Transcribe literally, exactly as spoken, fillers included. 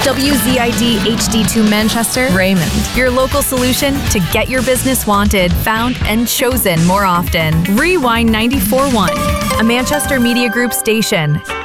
W Z I D H D two Manchester, Raymond. Your local solution to get your business wanted, found, and chosen more often. Rewind ninety-four point one, a Manchester Media Group station.